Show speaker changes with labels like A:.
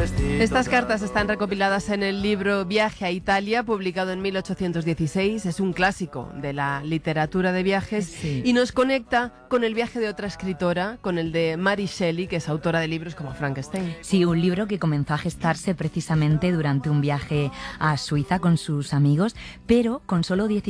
A: Estas cartas están recopiladas en el libro Viaje a Italia, publicado en 1816. Es un clásico de la literatura de viajes y nos conecta con el viaje de otra escritora, con el de Mary Shelley, que es autora de libros como Frankenstein.
B: Sí, un libro que comenzó a gestarse precisamente durante un viaje a Suiza con sus amigos, pero con solo